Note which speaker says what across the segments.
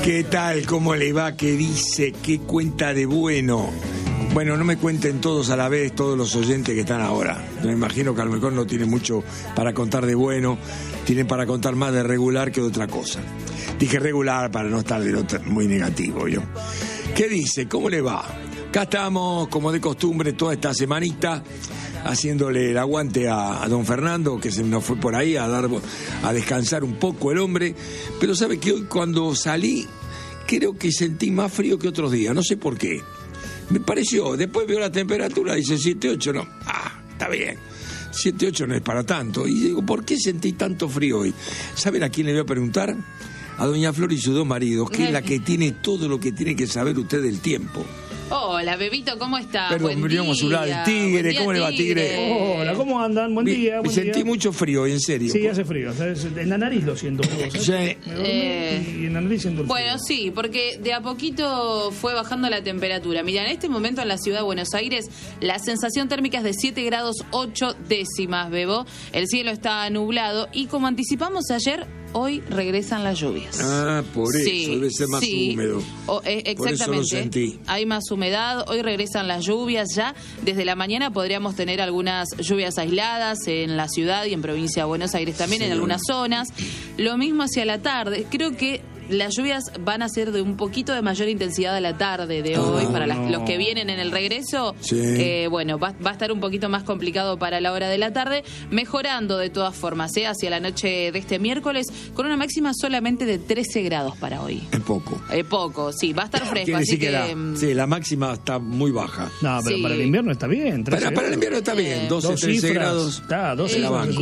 Speaker 1: ¿Qué tal? ¿Cómo le va? ¿Qué dice? ¿Qué cuenta de bueno? Bueno, no me cuenten todos a la vez, todos los oyentes que están ahora. Me imagino que a lo mejor no tienen mucho para contar de bueno, tienen para contar más de regular que de otra cosa. Dije regular para no estar muy negativo yo. ¿Qué dice? ¿Cómo le va? Acá estamos, como de costumbre, toda esta semanita, haciéndole el aguante a don Fernando, que se nos fue por ahí a descansar un poco el hombre. Pero sabe que hoy cuando salí, creo que sentí más frío que otros días, no sé por qué. Me pareció, después veo la temperatura, dice 7-8, no, está bien, 7-8 no es para tanto. Y digo, ¿por qué sentí tanto frío hoy? ¿Saben a quién le voy a preguntar? A doña Flor y sus dos maridos, que es la que tiene todo lo que tiene que saber usted del tiempo.
Speaker 2: Hola, Bebito, ¿cómo estás?
Speaker 1: Perdón, me olvidamos su lado, el Tigre,
Speaker 2: día,
Speaker 1: ¿cómo le va, Tigre?
Speaker 3: Hola, ¿cómo andan? Buen día.
Speaker 1: Me sentí mucho frío, en serio.
Speaker 3: Sí, hace frío, ¿sabes? En la nariz lo siento.
Speaker 1: Sí.
Speaker 3: Me dormí y en la nariz siento el frío.
Speaker 2: Bueno, sí, porque de a poquito fue bajando la temperatura. Mira, en este momento en la ciudad de Buenos Aires, la sensación térmica es de 7 grados 8 décimas, Bebo. El cielo está nublado y como anticipamos ayer, hoy regresan las lluvias.
Speaker 1: Por eso, debe ser más húmedo.
Speaker 2: Exactamente.
Speaker 1: Por eso lo sentí.
Speaker 2: Hay más humedad, hoy regresan las lluvias ya. Desde la mañana podríamos tener algunas lluvias aisladas en la ciudad y en provincia de Buenos Aires también, en algunas zonas. Lo mismo hacia la tarde. Creo que las lluvias van a ser de un poquito de mayor intensidad a la tarde de hoy. Para los que vienen en el regreso, bueno, va a estar un poquito más complicado para la hora de la tarde, mejorando de todas formas, hacia la noche de este miércoles, con una máxima solamente de 13 grados para hoy.
Speaker 1: Es poco.
Speaker 2: Poco, sí, va a estar fresco, así
Speaker 1: que la máxima está muy baja.
Speaker 3: No, pero para el invierno está bien.
Speaker 1: Para el invierno está bien, 12, 13 grados.
Speaker 3: Está, 12
Speaker 1: la banco.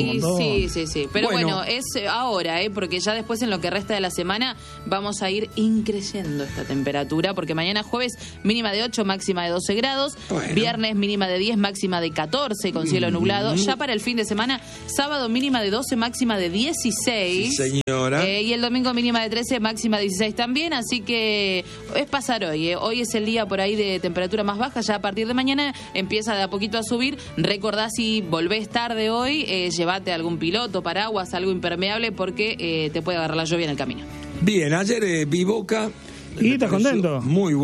Speaker 2: Sí. Pero bueno, es ahora, porque ya después en lo que resta de la semana vamos a ir increciendo esta temperatura, porque mañana jueves mínima de 8, máxima de 12 grados, viernes mínima de 10, máxima de 14 con cielo nublado, ya para el fin de semana, sábado mínima de 12, máxima de 16,
Speaker 1: sí, señora.
Speaker 2: Y el domingo mínima de 13, máxima de 16 también, así que es pasar hoy, hoy es el día por ahí de temperatura más baja, ya a partir de mañana empieza de a poquito a subir. Recordá, si volvés tarde hoy, llévate algún piloto, paraguas, algo impermeable, porque te puede agarrar la lluvia en el camino.
Speaker 1: Bien, ayer vi Boca.
Speaker 3: ¿Y estás contento?
Speaker 1: Muy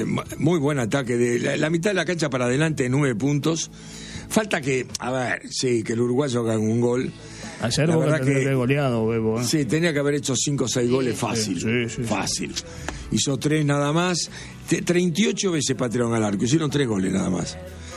Speaker 1: buen ataque. De la mitad de la cancha para adelante, 9 puntos. Falta que, que el uruguayo haga un gol.
Speaker 3: Ayer Boca tendría que haber goleado, Bebo.
Speaker 1: Sí, tenía que haber hecho 5 o 6 goles fácil.
Speaker 3: Sí.
Speaker 1: Fácil. Hizo 3 nada más. 38 veces patearon al arco. Hicieron 3 goles nada más.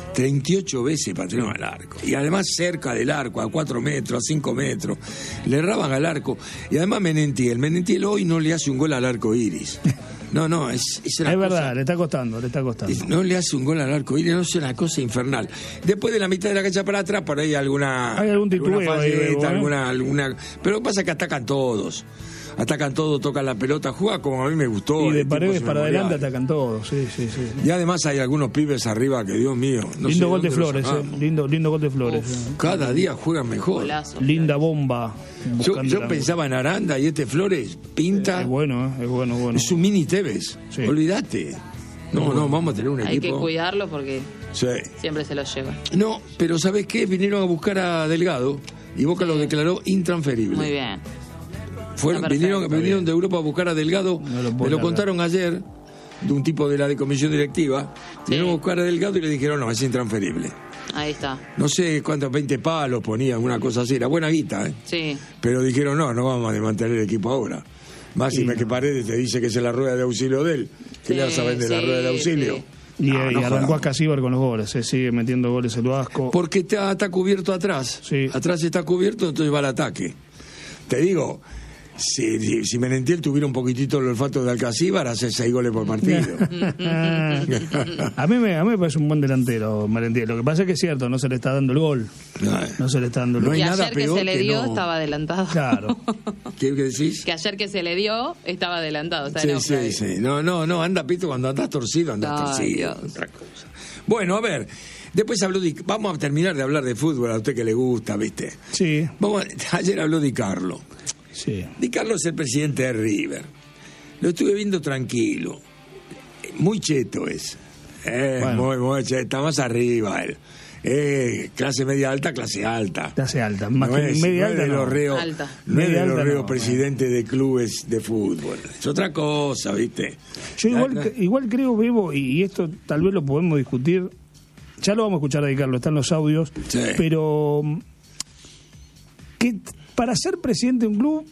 Speaker 1: 38 veces patearon al arco. Y además cerca del arco, a 4 metros, a 5 metros. Le erraban al arco. Y además Menentiel hoy no le hace un gol al arco iris. No, es
Speaker 3: verdad, le está costando.
Speaker 1: No le hace un gol al arco iris, no, es una cosa infernal. Después de la mitad de la cancha para atrás, por ahí hay algún titubeo ahí, alguna. Pero lo que pasa es que atacan todos, tocan la pelota, juega como a mí me gustó.
Speaker 3: Y de Paredes para adelante atacan todos, sí.
Speaker 1: Y además hay algunos pibes arriba que, Dios mío,
Speaker 3: lindo gol de Flores, lindo gol de Flores.
Speaker 1: Cada día juegan mejor.
Speaker 2: Golazo.
Speaker 3: Linda bomba.
Speaker 1: Yo pensaba en Aranda y Flores pinta.
Speaker 3: Es bueno.
Speaker 1: Es un mini Tevez, olvídate. No, vamos a tener un equipo.
Speaker 2: Hay que cuidarlo porque siempre se lo lleva.
Speaker 1: No, pero ¿sabes qué? Vinieron a buscar a Delgado y Boca lo declaró intransferible.
Speaker 2: Muy bien.
Speaker 1: Vinieron de Europa a buscar a Delgado, me lo contaron ayer, de un tipo de la comisión directiva, vinieron a buscar a Delgado y le dijeron, no, es intransferible.
Speaker 2: Ahí está.
Speaker 1: No sé cuántos, 20 palos ponían, una cosa así, era buena guita,
Speaker 2: Sí.
Speaker 1: Pero dijeron, no vamos a desmantelar el equipo ahora. Máxime que Paredes te dice que es la rueda de auxilio de él, que le vas a vender la rueda de auxilio.
Speaker 3: Sí. Y arrancó a Casíbar con los goles, sigue metiendo goles el Vasco.
Speaker 1: Porque está cubierto atrás, atrás está cubierto, entonces va al ataque. Te digo, si Menentiel tuviera un poquitito el olfato de Alcacíbar, hace 6 goles por partido.
Speaker 3: a mí me parece un buen delantero, Menentiel. Lo que pasa es que es cierto, no se le está dando el gol. No se le está dando el gol.
Speaker 2: Y ayer que se le dio, estaba adelantado.
Speaker 3: Claro.
Speaker 1: ¿Qué decís?
Speaker 2: Que ayer que se le dio, estaba adelantado.
Speaker 1: Sí. No, anda pito cuando andas torcido, torcido. Otra cosa. Bueno, a ver. Después vamos a terminar de hablar de fútbol, a usted que le gusta, ¿viste?
Speaker 3: Sí.
Speaker 1: Ayer habló Di Carlo.
Speaker 3: Sí.
Speaker 1: Di Carlo es el presidente de River. Lo estuve viendo tranquilo. Muy cheto es. Muy cheto. Está más arriba él. clase media alta, clase alta.
Speaker 3: Clase alta, más no que es, media alta.
Speaker 1: No
Speaker 2: alta.
Speaker 1: No es de los reos presidentes de clubes de fútbol. Es otra cosa, ¿viste?
Speaker 3: Yo igual creo, Bebo, y esto tal vez lo podemos discutir, ya lo vamos a escuchar a Di Carlo, están los audios, sí. Pero que para ser presidente de un club,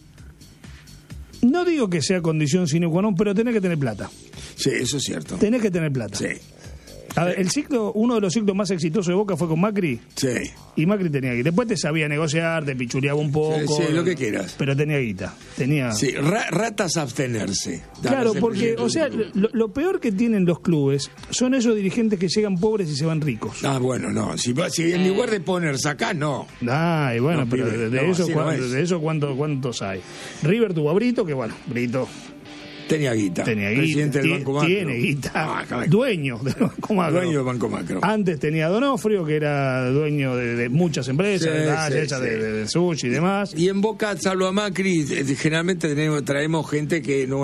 Speaker 3: no digo que sea condición sine qua non, pero tenés que tener plata.
Speaker 1: Sí, eso es cierto.
Speaker 3: Tenés que tener plata.
Speaker 1: Sí.
Speaker 3: A ver, uno de los ciclos más exitosos de Boca fue con Macri.
Speaker 1: Sí.
Speaker 3: Y Macri tenía guita. Después te sabía negociar, te pichuleaba un poco.
Speaker 1: Sí, lo que quieras.
Speaker 3: Pero tenía guita.
Speaker 1: Sí, ratas abstenerse.
Speaker 3: Claro, porque, o sea, lo peor que tienen los clubes son esos dirigentes que llegan pobres y se van ricos.
Speaker 1: Ah, bueno, no. Si en lugar de poner sacás, no.
Speaker 3: Ah, y bueno, no, pero de eso ¿cuántos hay? River tuvo a Brito, que bueno, Brito...
Speaker 1: Tenía guita. Presidente del Banco Macro.
Speaker 3: Tiene guita. Dueño del Banco Macro.
Speaker 1: Dueño del Banco Macro.
Speaker 3: Antes tenía a Donofrio, que era dueño de muchas empresas, de sushi y demás.
Speaker 1: Y en Boca, salvo a Macri, generalmente traemos gente que no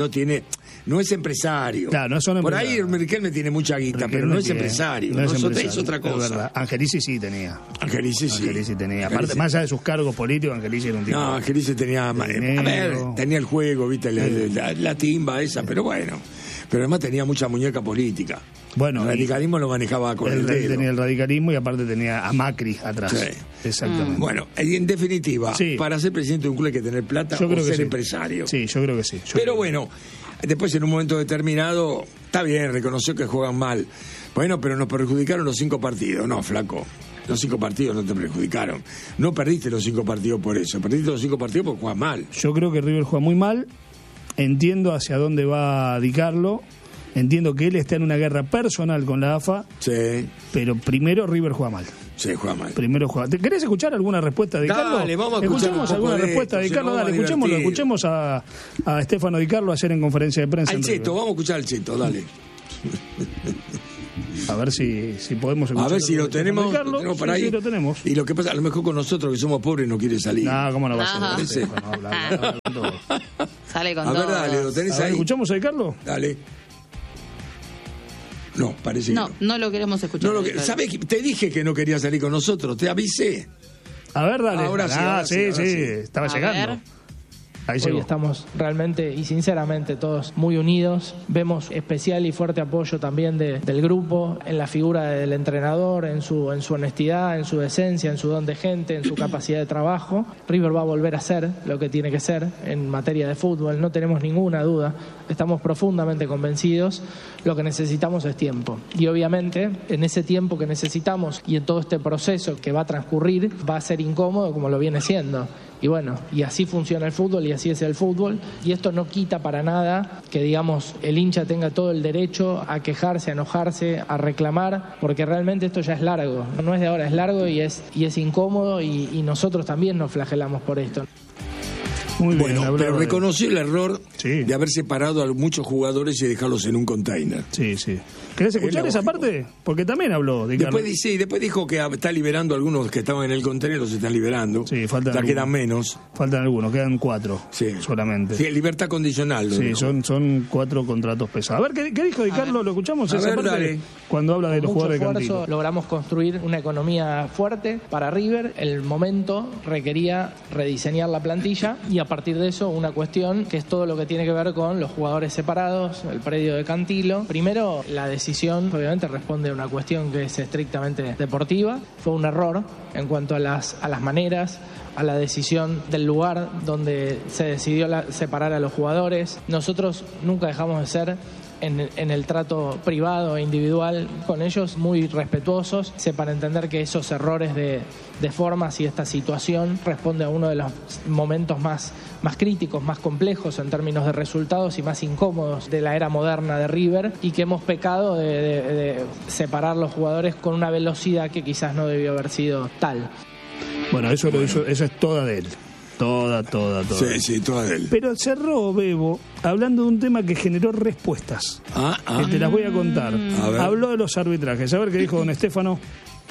Speaker 1: es empresario.
Speaker 3: Claro, no son empresarios.
Speaker 1: Por ahí Riquelme tiene mucha guita, pero no es empresario. Es otra cosa. Es verdad.
Speaker 3: Angelici sí tenía.
Speaker 1: Angelici
Speaker 3: tenía. Aparte, más allá de sus cargos políticos, Angelici era un tipo.
Speaker 1: No, Angelici tenía. Tenía el juego, ¿viste? La timba esa, pero bueno. Pero además tenía mucha muñeca política. Bueno, el radicalismo lo manejaba con el dedo.
Speaker 3: Tenía el radicalismo y aparte tenía a Macri atrás. Sí. Exactamente.
Speaker 1: Bueno, en definitiva, para ser presidente de un club hay que tener plata o ser empresario.
Speaker 3: Sí, yo creo que sí.
Speaker 1: Pero bueno, después en un momento determinado, está bien, reconoció que juegan mal. Bueno, pero nos perjudicaron los 5 partidos. No, flaco. Los 5 partidos no te perjudicaron. No perdiste los 5 partidos por eso. Perdiste los 5 partidos porque juegas mal.
Speaker 3: Yo creo que River juega muy mal. Entiendo hacia dónde va Di Carlo. Entiendo que él está en una guerra personal con la AFA.
Speaker 1: Sí.
Speaker 3: Pero primero River juega mal.
Speaker 1: Sí, juega mal.
Speaker 3: Primero juega. ¿Querés escuchar alguna respuesta de Di Carlo?
Speaker 1: Dale, vamos a escuchar.
Speaker 3: Escuchemos alguna respuesta de Di Carlo. Dale, escuchemos a Stefano Di Carlo ayer en conferencia de prensa.
Speaker 1: Al Cheto, vamos a escuchar al Cheto, dale.
Speaker 3: A ver si podemos escuchar.
Speaker 1: A ver si lo tenemos,
Speaker 3: Carlo,
Speaker 1: lo tenemos para ahí.
Speaker 3: Sí, lo tenemos.
Speaker 1: Y lo que pasa, a lo mejor con nosotros que somos pobres no quiere salir.
Speaker 3: No, ¿cómo no va a ser?
Speaker 2: Sale con
Speaker 1: todo.
Speaker 2: todo.
Speaker 1: A ver, dale, lo tenés ahí.
Speaker 3: ¿Escuchamos a Di Carlo?
Speaker 1: Dale. No, parece que no.
Speaker 2: No lo queremos escuchar.
Speaker 1: ¿Sabes? Te dije que no quería salir con nosotros, te avisé.
Speaker 3: A ver, dale.
Speaker 1: Ahora sí.
Speaker 3: Estaba llegando.
Speaker 4: Hoy estamos realmente y sinceramente todos muy unidos. Vemos especial y fuerte apoyo también del grupo, en la figura del entrenador, en su honestidad, en su decencia, en su don de gente, en su capacidad de trabajo. River va a volver a ser lo que tiene que ser en materia de fútbol, no tenemos ninguna duda. Estamos profundamente convencidos. Lo que necesitamos es tiempo. Y obviamente en ese tiempo que necesitamos y en todo este proceso que va a transcurrir, va a ser incómodo como lo viene siendo. Y bueno, y así funciona el fútbol y así es el fútbol. Y esto no quita para nada que, digamos, el hincha tenga todo el derecho a quejarse, a enojarse, a reclamar, porque realmente esto ya es largo. No es de ahora, es largo y es incómodo y nosotros también nos flagelamos por esto.
Speaker 3: Muy bien,
Speaker 1: bueno, pero reconoció el error de haber separado a muchos jugadores y dejarlos en un container.
Speaker 3: Sí. ¿Querés escuchar esa parte? Porque también habló de
Speaker 1: después dijo que está liberando a algunos que estaban en el container, los están liberando.
Speaker 3: Sí, faltan
Speaker 1: ya quedan menos.
Speaker 3: Faltan algunos, quedan 4 solamente.
Speaker 1: Sí, libertad condicional.
Speaker 3: Sí, son 4 contratos pesados. A ver, ¿qué dijo Di Carlo? ¿Lo escuchamos? Esa parte
Speaker 1: dale.
Speaker 3: Cuando habla de los jugadores de Cantilo.
Speaker 4: Logramos construir una economía fuerte para River. El momento requería rediseñar la plantilla y a partir de eso una cuestión que es todo lo que tiene que ver con los jugadores separados, el predio de Cantilo. Primero, la decisión obviamente responde a una cuestión que es estrictamente deportiva. Fue un error en cuanto a las maneras, a la decisión del lugar donde se decidió separar a los jugadores. Nosotros nunca dejamos de ser en el trato privado e individual con ellos muy respetuosos, sepan entender que esos errores de formas y esta situación responde a uno de los momentos más críticos, más complejos en términos de resultados y más incómodos de la era moderna de River, y que hemos pecado de separar los jugadores con una velocidad que quizás no debió haber sido tal.
Speaker 3: Bueno, eso es toda de él. Toda.
Speaker 1: Sí, toda de él.
Speaker 3: Pero cerró Bebo hablando de un tema que generó respuestas. Que te las voy a contar. Habló de los arbitrajes. A ver qué dijo don Stefano.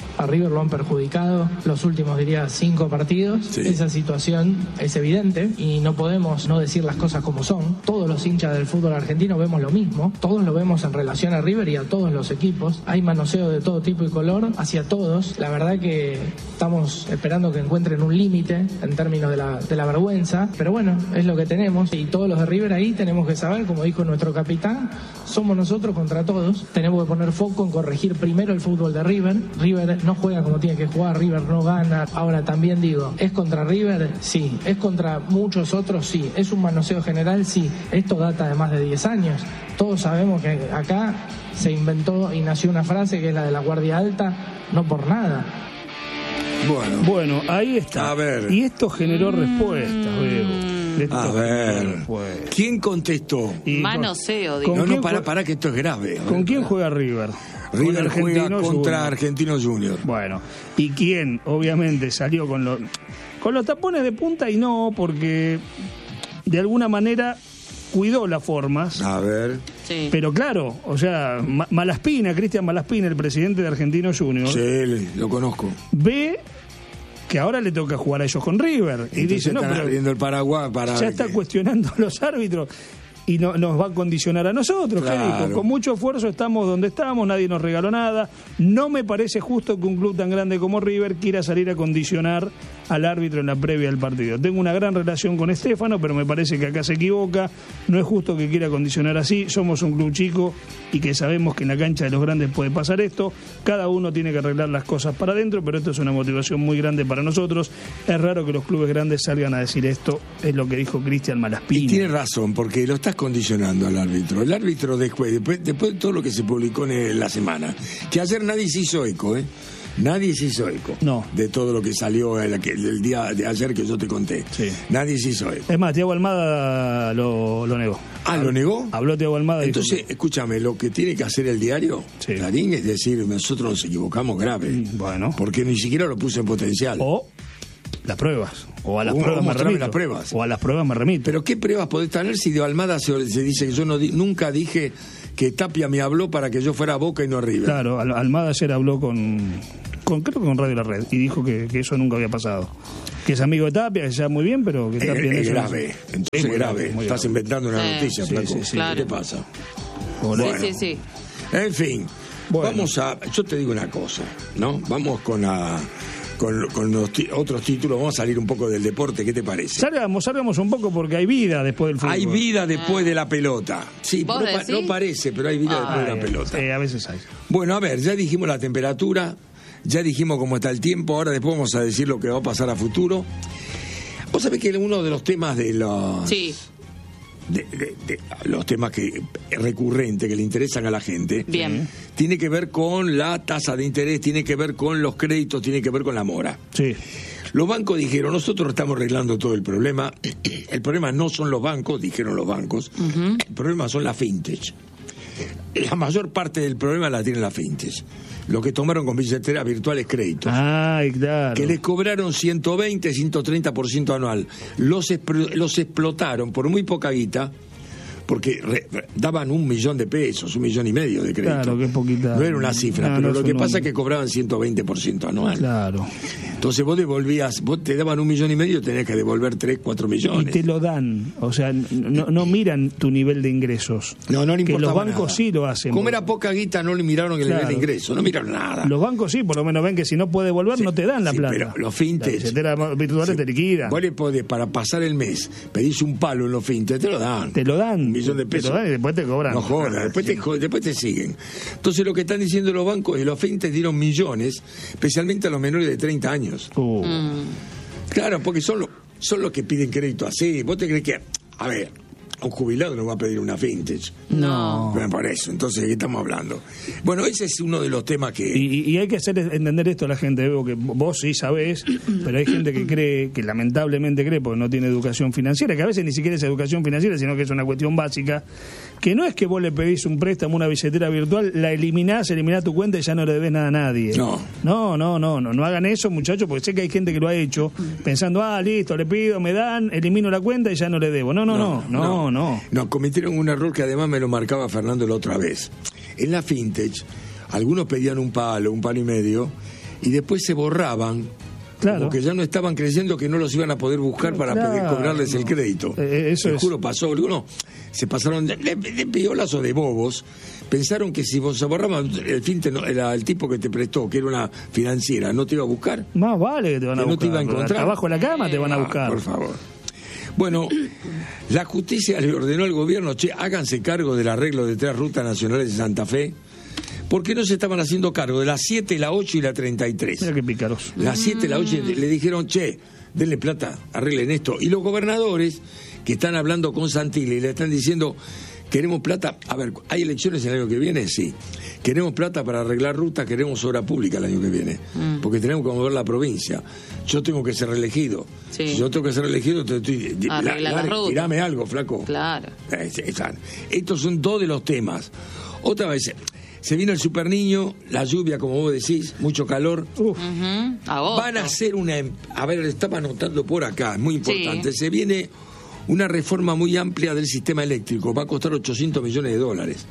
Speaker 4: A River lo han perjudicado los últimos, diría, 5 partidos.
Speaker 1: Sí.
Speaker 4: Esa situación es evidente y no podemos no decir las cosas como son. Todos los hinchas del fútbol argentino vemos lo mismo. Todos lo vemos en relación a River y a todos los equipos. Hay manoseo de todo tipo y color hacia todos. La verdad que estamos esperando que encuentren un límite en términos de la vergüenza. Pero bueno, es lo que tenemos. Y todos los de River ahí tenemos que saber, como dijo nuestro capitán, somos nosotros contra todos. Tenemos que poner foco en corregir primero el fútbol de River. River no juega como tiene que jugar, River no gana. Ahora también digo, ¿es contra River? Sí. ¿Es contra muchos otros? Sí. ¿Es un manoseo general? Sí. Esto data de más de 10 años. Todos sabemos que acá se inventó y nació una frase que es la de la guardia alta, no por nada.
Speaker 1: Bueno,
Speaker 3: ahí está.
Speaker 1: A ver.
Speaker 3: Y esto generó respuestas, Bebo.
Speaker 1: A ver, ¿quién contestó?
Speaker 2: Manoseo, digo.
Speaker 1: No, para que esto es grave.
Speaker 3: ¿Con quién juega River?
Speaker 1: River juega contra
Speaker 3: Junior.
Speaker 1: Argentinos Junior.
Speaker 3: Bueno, ¿y quién obviamente salió con los tapones de punta? Y no, porque de alguna manera cuidó las formas.
Speaker 1: A ver.
Speaker 2: Sí.
Speaker 3: Pero claro, o sea, Malaspina, Cristian Malaspina, el presidente de Argentinos Junior,
Speaker 1: Sí, lo conozco.
Speaker 3: ve que ahora le toca jugar a ellos con River. Y
Speaker 1: Entonces
Speaker 3: dice, no,
Speaker 1: están
Speaker 3: pero
Speaker 1: abriendo el paraguas para...
Speaker 3: ya está cuestionando a los árbitros y no, nos va a condicionar a nosotros.
Speaker 1: Claro.
Speaker 3: ¿Qué dijo? Con mucho esfuerzo estamos donde estamos, nadie nos regaló nada. No me parece justo que un club tan grande como River quiera salir a condicionar al árbitro en la previa del partido. Tengo una gran relación con Estefano, pero me parece que acá se equivoca. No es justo que quiera condicionar así. Somos un club chico y que sabemos que en la cancha de los grandes puede pasar esto. Cada uno tiene que arreglar las cosas para adentro, pero esto es una motivación muy grande para nosotros. Es raro que los clubes grandes salgan a decir esto. Es lo que dijo Cristian Malaspina.
Speaker 1: Y tiene razón, porque lo estás condicionando al árbitro. El árbitro después de todo lo que se publicó en la semana, que ayer nadie se hizo eco, Nadie se hizo eco de todo lo que salió el día de ayer que yo te conté.
Speaker 3: Sí.
Speaker 1: Nadie se hizo eco.
Speaker 3: Es más, Thiago Almada lo negó.
Speaker 1: Ah, ¿lo negó?
Speaker 3: Habló Thiago Almada.
Speaker 1: Entonces,
Speaker 3: dijo,
Speaker 1: escúchame, lo que tiene que hacer el diario,
Speaker 3: Sí.
Speaker 1: Clarín, es decir, nosotros nos equivocamos grave.
Speaker 3: Bueno.
Speaker 1: Porque ni siquiera lo puse en potencial.
Speaker 3: o las pruebas. O a las
Speaker 1: O
Speaker 3: pruebas me
Speaker 1: mostrame
Speaker 3: remito.
Speaker 1: las pruebas.
Speaker 3: O a las pruebas me remito.
Speaker 1: Pero ¿qué pruebas podés tener si de Almada se dice que yo nunca dije que Tapia me habló para que yo fuera a Boca y no a River?
Speaker 3: Claro, Almada ayer habló creo que con Radio La Red, y dijo que eso nunca había pasado. Que es amigo de Tapia, que ya muy bien, pero que Tapia en
Speaker 1: Es
Speaker 3: eso
Speaker 1: grave, entonces
Speaker 3: muy
Speaker 1: grave.
Speaker 3: muy
Speaker 1: Estás
Speaker 3: grave.
Speaker 1: inventando una noticia,
Speaker 3: sí,
Speaker 1: Flaco.
Speaker 3: sí,
Speaker 2: claro.
Speaker 1: ¿Qué pasa?
Speaker 3: Bueno.
Speaker 2: Sí.
Speaker 1: En fin,
Speaker 3: Bueno.
Speaker 1: yo te digo una cosa, ¿no? Vamos con los otros títulos, vamos a salir un poco del deporte, ¿qué te parece?
Speaker 3: Salgamos un poco porque hay vida después del fútbol.
Speaker 1: Hay vida después de la pelota. Sí,
Speaker 2: ¿Vos decís?
Speaker 1: no parece, pero hay vida después de la pelota.
Speaker 3: A veces hay.
Speaker 1: Bueno, a ver, ya dijimos la temperatura, ya dijimos cómo está el tiempo, ahora después vamos a decir lo que va a pasar a futuro. Vos sabés que uno de los temas de los...
Speaker 2: Sí.
Speaker 1: De los temas recurrentes que le interesan a la gente,
Speaker 2: Bien.
Speaker 1: tiene que ver con la tasa de interés, tiene que ver con los créditos, tiene que ver con la mora.
Speaker 3: Sí.
Speaker 1: Los bancos dijeron, nosotros estamos arreglando todo el problema. El problema no son los bancos, dijeron los bancos. El problema son las fintech. La mayor parte del problema la tiene la fintech. Lo que tomaron con billeteras virtuales créditos.
Speaker 3: Ay, claro.
Speaker 1: Que les cobraron 120, 130% anual. Los explotaron por muy poca guita, porque daban $1 millón de pesos, $1,5 millones de crédito.
Speaker 3: Claro, que poquita.
Speaker 1: No era una cifra,
Speaker 3: No,
Speaker 1: pero
Speaker 3: no
Speaker 1: lo
Speaker 3: es
Speaker 1: que
Speaker 3: un
Speaker 1: pasa
Speaker 3: número.
Speaker 1: es que cobraban 120% anual.
Speaker 3: Claro.
Speaker 1: Entonces vos te daban $1,5 millones, tenés que devolver 3, 4
Speaker 3: Y
Speaker 1: millones.
Speaker 3: te lo dan. O sea, no miran tu nivel de ingresos.
Speaker 1: No le
Speaker 3: Que los
Speaker 1: importaba
Speaker 3: bancos
Speaker 1: nada.
Speaker 3: sí lo hacen.
Speaker 1: Como era poca guita, no le miraron el
Speaker 3: Claro.
Speaker 1: nivel de ingreso, no miraron nada.
Speaker 3: Los bancos sí, por lo menos ven que si no puede devolver
Speaker 1: Sí,
Speaker 3: no te dan la
Speaker 1: sí,
Speaker 3: plata.
Speaker 1: pero los fintech...
Speaker 3: La billetera virtual
Speaker 1: Sí.
Speaker 3: te liquida.
Speaker 1: Vos le podés, para pasar el mes, pedís un palo en los fintech, te lo dan.
Speaker 3: Te lo dan.
Speaker 1: $1 millón de pesos.
Speaker 3: Te lo dan y después te cobran.
Speaker 1: No jodas, después te siguen. Entonces lo que están diciendo los bancos y los fintech dieron millones, especialmente a los menores de 30 años. Claro, porque son los que piden crédito así. ¿Vos te crees que, a ver, un jubilado no va a pedir una fintech?
Speaker 2: No.
Speaker 1: Bueno, por eso, entonces, ¿de qué estamos hablando? Bueno, ese es uno de los temas que...
Speaker 3: Y hay que hacer entender esto a la gente, Bebo, que vos sí sabés, pero hay gente que cree, que lamentablemente cree, porque no tiene educación financiera, que a veces ni siquiera es educación financiera, sino que es una cuestión básica, que no es que vos le pedís un préstamo, una billetera virtual, la eliminás tu cuenta y ya no le debes nada a nadie. No hagan eso, muchachos, porque sé que hay gente que lo ha hecho, pensando, listo, le pido, me dan, elimino la cuenta y ya no le debo. No.
Speaker 1: No, cometieron un error que además me lo marcaba Fernando la otra vez. En la fintech, algunos pedían un palo y medio, y después se borraban.
Speaker 3: Claro.
Speaker 1: Porque ya no estaban creyendo que no los iban a poder buscar para poder cobrarles el crédito.
Speaker 3: Eso
Speaker 1: te juro, pasó. Algunos se pasaron de piolas o de bobos. Pensaron que si vos se borraban, el fin era el tipo que te prestó, que era una financiera, no te iba a buscar.
Speaker 3: Más vale que te van a buscar.
Speaker 1: No te iba a encontrar.
Speaker 3: Abajo de la cama te van a buscar.
Speaker 1: Por favor. Bueno, la justicia le ordenó al gobierno, háganse cargo del arreglo de 3 rutas nacionales de Santa Fe, porque no se estaban haciendo cargo de las 7, la 8 y la 33.
Speaker 3: Mira qué pícaros.
Speaker 1: Las 7, la 8 le dijeron, denle plata, arreglen esto. Y los gobernadores que están hablando con Santilli le están diciendo, queremos plata. A ver, ¿hay elecciones el año que viene? Sí. Queremos plata para arreglar rutas, queremos obra pública el año que viene. Porque tenemos que mover la provincia. Yo tengo que ser reelegido.
Speaker 2: Sí.
Speaker 1: Si yo tengo que ser reelegido, tirame algo, flaco.
Speaker 2: Claro.
Speaker 1: Estos son 2 de los temas. Otra vez, se vino el Super Niño, la lluvia, como vos decís, mucho calor. Van a hacer a ver, estaba anotando por acá, es muy importante. Sí. Se viene una reforma muy amplia del sistema eléctrico, va a costar $800 millones.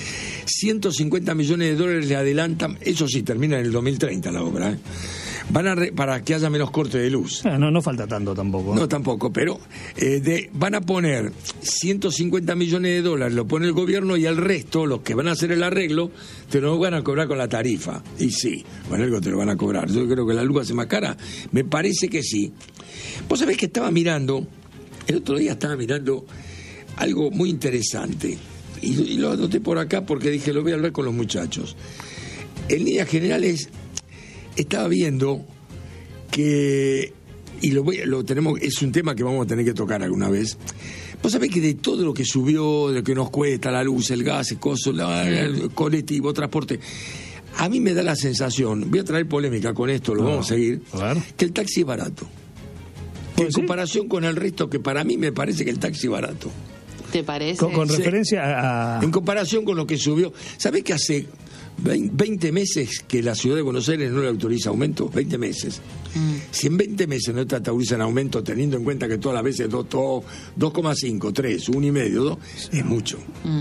Speaker 1: 150 millones de dólares le adelantan, eso sí, termina en el 2030 la obra, para que haya menos corte de luz.
Speaker 3: No falta tanto tampoco.
Speaker 1: No, tampoco, pero van a poner 150 millones de dólares, lo pone el gobierno, y el resto, los que van a hacer el arreglo, te lo van a cobrar con la tarifa. Y sí, bueno, algo te lo van a cobrar. Yo creo que la luz hace más cara. Me parece que sí. Vos sabés que el otro día estaba mirando algo muy interesante. Y lo anoté por acá porque dije, lo voy a hablar con los muchachos. En líneas generales, estaba viendo que, y lo tenemos, es un tema que vamos a tener que tocar alguna vez. Vos sabés que de todo lo que subió, de lo que nos cuesta la luz, el gas, el colectivo, transporte, a mí me da la sensación, voy a traer polémica con esto, lo vamos a seguir, que el taxi es barato. Que en comparación con el resto, que para mí me parece que el taxi es barato.
Speaker 2: ¿Te parece?
Speaker 3: Con referencia a...
Speaker 1: En comparación con lo que subió. ¿Sabés que hace 20 meses que la ciudad de Buenos Aires no le autoriza aumento? 20 meses. Si en 20 meses no te autorizan aumento, teniendo en cuenta que todas las veces 2,5, 3, 1,5, 2, es mucho.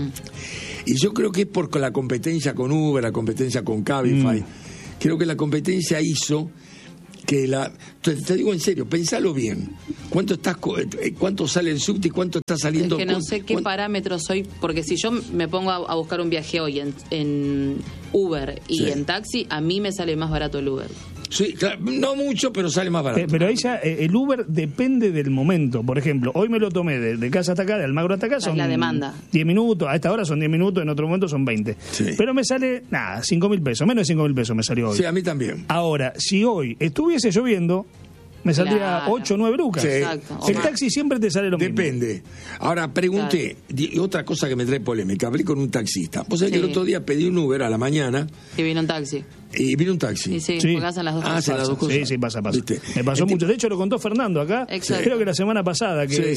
Speaker 1: Y yo creo que es por la competencia con Uber, la competencia con Cabify. Creo que la competencia hizo que te digo en serio, pensalo bien. ¿Cuánto sale el subte y cuánto está saliendo?
Speaker 2: Es que no sé qué parámetros soy, porque si yo me pongo a buscar un viaje hoy en Uber y en taxi, a mí me sale más barato el Uber.
Speaker 1: Sí, claro, no mucho, pero sale más barato.
Speaker 3: Pero ahí ya el Uber depende del momento. Por ejemplo, hoy me lo tomé de casa hasta acá, de Almagro hasta acá, son
Speaker 2: la demanda.
Speaker 3: 10 minutos, a esta hora son 10 minutos, en otro momento son 20. Sí. Pero me sale, 5.000 pesos, menos de 5.000 pesos me salió hoy.
Speaker 1: Sí, a mí también.
Speaker 3: Ahora, si hoy estuviese lloviendo, me saldría 8 o 9 lucas.
Speaker 1: Sí.
Speaker 2: Exacto.
Speaker 3: El taxi siempre te sale lo mismo.
Speaker 1: Depende. Ahora, pregunté, otra cosa que me trae polémica, hablé con un taxista. Vos sabés que el otro día pedí un Uber a la mañana.
Speaker 2: Y vino un taxi.
Speaker 1: Y vino un taxi.
Speaker 2: Sí, porque hacen las dos cosas.
Speaker 1: Hacen las dos cosas.
Speaker 3: Sí, pasa.
Speaker 1: ¿Viste?
Speaker 3: Me pasó mucho. De hecho, lo contó Fernando acá.
Speaker 2: Exacto.
Speaker 3: Creo que la semana pasada, que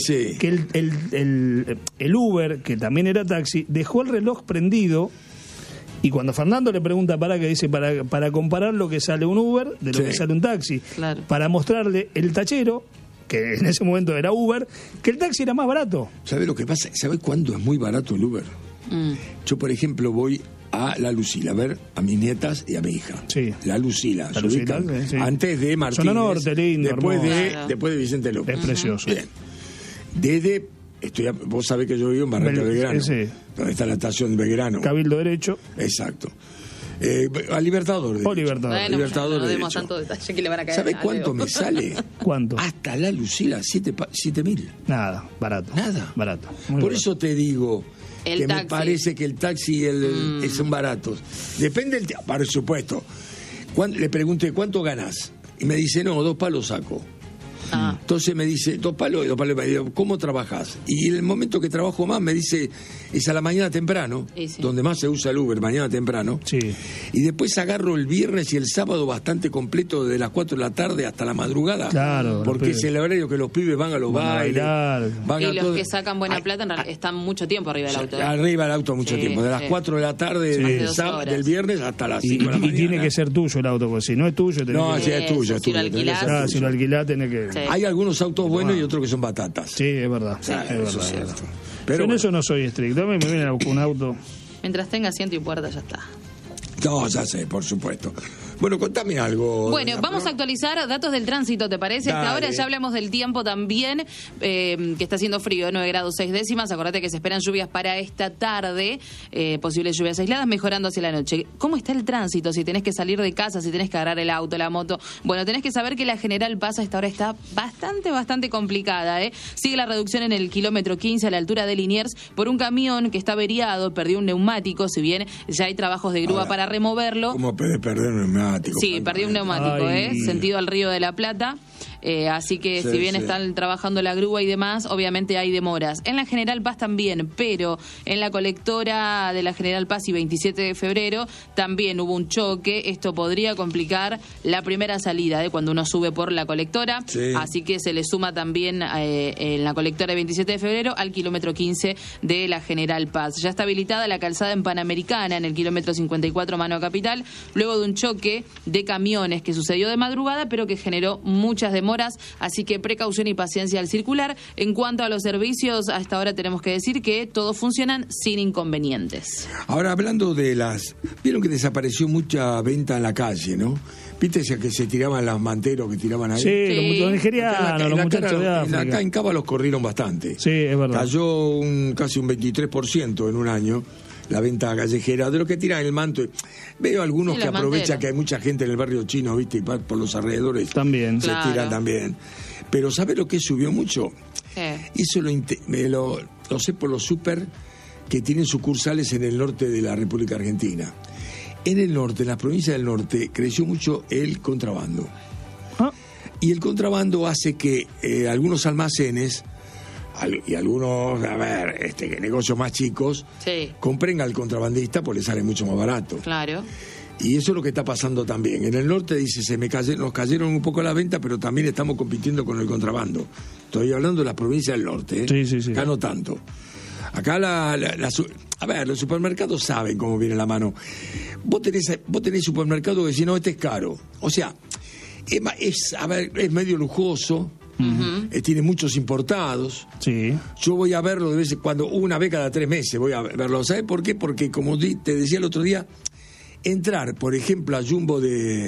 Speaker 3: el Uber, que también era taxi, dejó el reloj prendido. Y cuando Fernando le pregunta para comparar lo que sale un Uber de lo que sale un taxi, para mostrarle el tachero, que en ese momento era Uber, que el taxi era más barato.
Speaker 1: ¿Sabés lo que pasa? ¿Sabés cuándo es muy barato el Uber? Yo, por ejemplo, voy a La Lucila a ver a mis nietas y a mi hija.
Speaker 3: Sí.
Speaker 1: La Lucila.
Speaker 3: Sí.
Speaker 1: Antes de Martínez.
Speaker 3: Zona Norte, lindo,
Speaker 1: después de Vicente López.
Speaker 3: Es precioso.
Speaker 1: Bien. Vos sabés que yo vivo en Barranca Belgrano, donde está la estación de Belgrano.
Speaker 3: Cabildo Derecho.
Speaker 1: Exacto. A Libertador.
Speaker 2: Bueno,
Speaker 1: Libertador
Speaker 2: no demos tanto detalle que le van a caer.
Speaker 1: ¿Sabés cuánto me sale?
Speaker 3: ¿Cuánto?
Speaker 1: Hasta La Lucila, 7.000.
Speaker 3: Nada, barato. Barato.
Speaker 1: Por eso te digo que me parece que el taxi son baratos. Depende del por supuesto. Le pregunté, ¿cuánto ganás? Y me dice, no, 2 palos saco. Entonces me dice, 2 palos, me digo, ¿cómo trabajás? Y en el momento que trabajo más me dice, es a la mañana temprano, donde más se usa el Uber, mañana temprano.
Speaker 3: Sí.
Speaker 1: Y después agarro el viernes y el sábado bastante completo, de las 4 de la tarde hasta la madrugada.
Speaker 3: Claro.
Speaker 1: Porque es el horario que los pibes van a los bailes.
Speaker 2: Y los que sacan buena plata en realidad están mucho tiempo arriba del auto.
Speaker 1: Arriba del auto mucho tiempo, de las 4 de la tarde del viernes hasta las 5 de la mañana.
Speaker 3: Y tiene que ser tuyo el auto, porque si no es tuyo...
Speaker 1: Si es tuyo.
Speaker 2: Si lo alquilás.
Speaker 3: Si lo alquilás tenés que...
Speaker 2: Sí.
Speaker 1: Hay algunos autos buenos y otros que son batatas.
Speaker 3: Sí, es verdad.
Speaker 1: Es verdad.
Speaker 3: Pero en eso no soy estricto. A mí me viene un auto.
Speaker 2: Mientras tenga asiento y puerta, ya está.
Speaker 1: No, ya sé, por supuesto. Bueno, contame algo.
Speaker 2: Bueno, vamos a actualizar datos del tránsito, ¿te parece? Hasta ahora ya hablamos del tiempo también, que está haciendo frío, 9 grados 6 décimas. Acordate que se esperan lluvias para esta tarde, posibles lluvias aisladas, mejorando hacia la noche. ¿Cómo está el tránsito? Si tenés que salir de casa, si tenés que agarrar el auto, la moto. Bueno, tenés que saber que la General Paz a esta hora está bastante complicada, ¿eh? Sigue la reducción en el kilómetro 15 a la altura de Liniers por un camión que está averiado, perdió un neumático, si bien ya hay trabajos de grúa para removerlo.
Speaker 1: ¿Cómo puede perder un neumático?
Speaker 2: Sí, perdió un neumático, sentido al Río de la Plata. Así que si bien están trabajando la grúa y demás, obviamente hay demoras. En la General Paz también, pero en la colectora de la General Paz y 27 de febrero también hubo un choque. Esto podría complicar la primera salida de cuando uno sube por la colectora. Sí. Así que se le suma también en la colectora de 27 de febrero al kilómetro 15 de la General Paz. Ya está habilitada la calzada en Panamericana en el kilómetro 54 mano a Capital, luego de un choque de camiones que sucedió de madrugada, pero que generó muchas demoras. Así que precaución y paciencia al circular. En cuanto a los servicios, hasta ahora tenemos que decir que todos funcionan sin inconvenientes.
Speaker 1: Ahora, hablando de vieron que desapareció mucha venta en la calle, ¿no? ¿Viste que se tiraban los manteros que tiraban ahí?
Speaker 3: Sí, los nigerianos, los muchachos de África.
Speaker 1: Acá en Cava los corrieron bastante.
Speaker 3: Sí, es verdad.
Speaker 1: Cayó casi un 23% en un año la venta callejera, de lo que tiran el manto. Veo algunos que aprovechan que hay mucha gente en el barrio chino, ¿viste? Y por los alrededores
Speaker 3: también
Speaker 1: se tiran también. Pero ¿sabes lo que subió mucho? Eso lo sé por los súper que tienen sucursales en el norte de la República Argentina. En el norte, en las provincias del norte, creció mucho el contrabando. Y el contrabando hace que algunos almacenes y algunos, negocios más chicos, compren al contrabandista porque le sale mucho más barato.
Speaker 2: Claro.
Speaker 1: Y eso es lo que está pasando también. En el norte dice, nos cayeron un poco la venta, pero también estamos compitiendo con el contrabando. Estoy hablando de las provincias del norte,
Speaker 3: Sí.
Speaker 1: Acá no tanto. Acá los supermercados saben cómo viene la mano. Vos tenés supermercados que dicen, no, este es caro. O sea, es medio lujoso. Tiene muchos importados.
Speaker 3: Sí.
Speaker 1: Yo voy a verlo de vez en cuando, una vez cada 3 meses voy a verlo. ¿Sabes por qué? Porque como te decía el otro día, entrar, por ejemplo, a Jumbo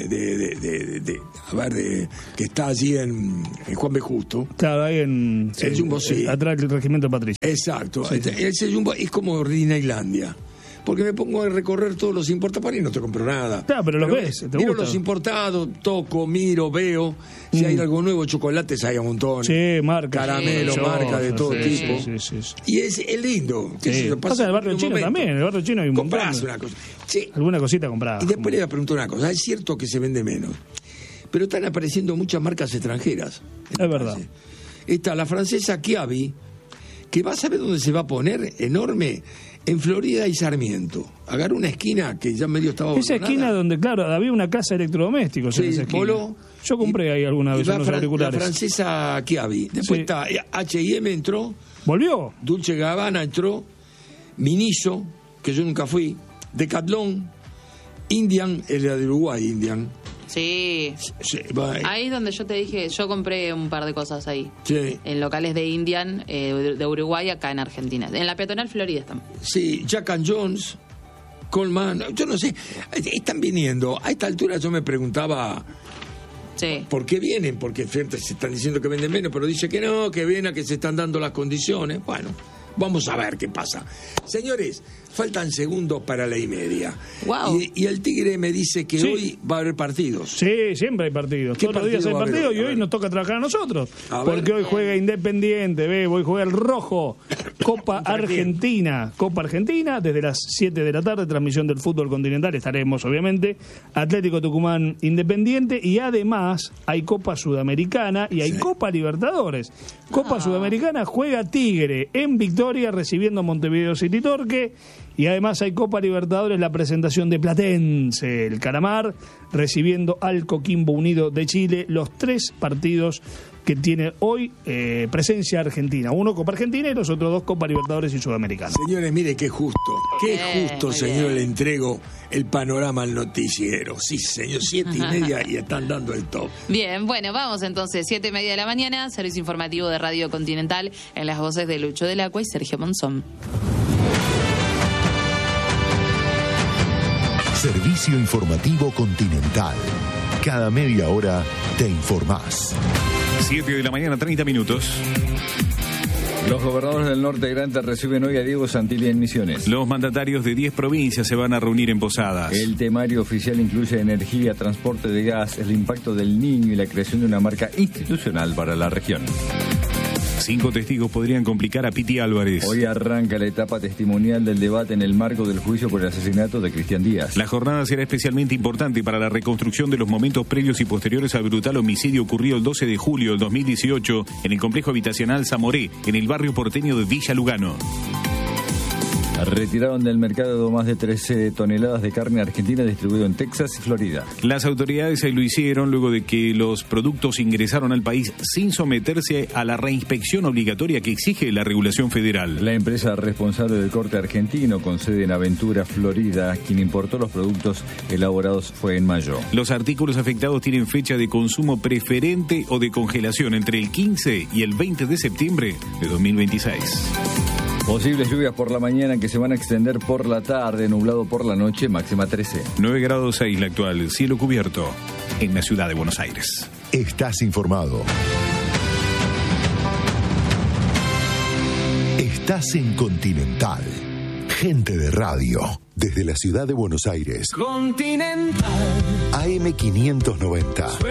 Speaker 1: que está allí en Juan B. Justo.
Speaker 3: Claro, ahí el
Speaker 1: Jumbo, sí.
Speaker 3: Atrás del Regimiento Patricio.
Speaker 1: Exacto. Sí. Ese Jumbo es como Disneylandia. Porque me pongo a recorrer todos los importados y no te compro nada.
Speaker 3: Claro, pero los ves, te
Speaker 1: miro
Speaker 3: gusta.
Speaker 1: Los importados, toco, miro, veo. Si hay algo nuevo, chocolates hay un montón.
Speaker 3: Sí, marca.
Speaker 1: Caramelo, marca de todo tipo.
Speaker 3: Sí.
Speaker 1: Y es lindo.
Speaker 3: Pasa en el barrio chino también. En el barrio chino hay un montón.
Speaker 1: Comprás una cosa. Sí.
Speaker 3: Alguna cosita comprada.
Speaker 1: Y después le voy a preguntar una cosa. Es cierto que se vende menos, pero están apareciendo muchas marcas extranjeras.
Speaker 3: Es verdad.
Speaker 1: Está la francesa Chiavi, que va a saber dónde se va a poner, enorme, en Florida y Sarmiento. Agarró una esquina que ya medio estaba abandonada.
Speaker 3: Esa esquina donde, claro, había una casa de electrodomésticos en esa esquina.
Speaker 1: Polo.
Speaker 3: Yo compré ahí alguna vez unos auriculares.
Speaker 1: La francesa Chiavi. Después está H&M entró.
Speaker 3: ¿Volvió?
Speaker 1: Dolce & Gabbana entró. Miniso, que yo nunca fui. Decathlon. Indian, el de Uruguay, Indian.
Speaker 2: Sí. Ahí es donde yo te dije, yo compré un par de cosas ahí.
Speaker 1: Sí.
Speaker 2: En locales de Indian, de Uruguay, acá en Argentina. En la peatonal Florida están.
Speaker 1: Sí, Jack and Jones, Coleman, yo no sé, están viniendo. A esta altura yo me preguntaba por qué vienen, porque se están diciendo que venden menos, pero dice que no, que vienen, que se están dando las condiciones. Bueno, vamos a ver qué pasa. Señores, faltan segundos para la 1:30.
Speaker 2: Wow.
Speaker 1: Y el Tigre me dice que hoy va a haber partidos.
Speaker 3: Sí, siempre hay partidos. Todos los días hay partidos y hoy nos toca trabajar a nosotros. Porque hoy juega Independiente, hoy juega el Rojo. Copa Argentina. Copa Argentina, desde las 7 de la tarde, transmisión del fútbol continental. Estaremos, obviamente, Atlético Tucumán Independiente. Y además hay Copa Sudamericana y hay Copa Libertadores. Copa Sudamericana juega Tigre en Victoria, recibiendo Montevideo City Torque. Y además hay Copa Libertadores, la presentación de Platense, el Calamar, recibiendo al Coquimbo Unido de Chile, los 3 partidos que tiene hoy presencia Argentina. Uno Copa Argentina y los otros 2 Copa Libertadores y Sudamericana.
Speaker 1: Señores, mire qué justo, señor, le entrego el panorama al noticiero. Sí, señor, 7:30 y están dando el top.
Speaker 2: Bien, bueno, vamos entonces, 7:30 de la mañana, servicio informativo de Radio Continental, en las voces de Lucho del Acua y Sergio Monzón.
Speaker 5: Servicio informativo Continental. Cada media hora te informás.
Speaker 6: 7:30 a.m.
Speaker 7: Los gobernadores del norte de Granta reciben hoy a Diego Santilli en Misiones.
Speaker 6: Los mandatarios de 10 provincias se van a reunir en Posadas.
Speaker 7: El temario oficial incluye energía, transporte de gas, el impacto del Niño y la creación de una marca institucional para la región.
Speaker 6: 5 testigos podrían complicar a Piti Álvarez.
Speaker 7: Hoy arranca la etapa testimonial del debate en el marco del juicio por el asesinato de Cristian Díaz.
Speaker 6: La jornada será especialmente importante para la reconstrucción de los momentos previos y posteriores al brutal homicidio ocurrido el 12 de julio del 2018 en el complejo habitacional Zamoré, en el barrio porteño de Villa Lugano.
Speaker 7: Retiraron del mercado más de 13 toneladas de carne argentina distribuido en Texas y Florida.
Speaker 6: Las autoridades lo hicieron luego de que los productos ingresaron al país sin someterse a la reinspección obligatoria que exige la regulación federal.
Speaker 7: La empresa responsable del corte argentino, con sede en Aventura, Florida, quien importó los productos elaborados fue en mayo.
Speaker 6: Los artículos afectados tienen fecha de consumo preferente o de congelación entre el 15 y el 20 de septiembre de 2026.
Speaker 7: Posibles lluvias por la mañana que se van a extender por la tarde, nublado por la noche, máxima 13.
Speaker 6: 9 grados 6 la actual, cielo cubierto en la ciudad de Buenos Aires.
Speaker 5: Estás informado. Estás en Continental. Gente de radio. Desde la ciudad de Buenos Aires.
Speaker 8: Continental.
Speaker 5: AM 590.